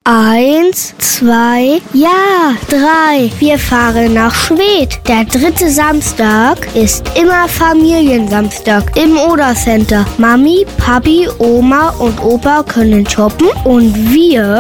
1, 2, ja, 3. Wir fahren nach Schwedt. Der 3. Samstag ist immer Familiensamstag im Oder Center. Mami, Papi, Oma und Opa können shoppen und wir